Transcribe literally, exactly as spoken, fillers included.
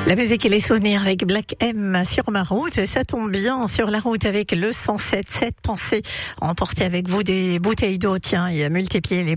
La musique et les souvenirs avec Black M sur ma route, ça tombe bien, sur la route avec le cent sept sept. Pensez à emporter avec vous des bouteilles d'eau, tiens, et à multiplier les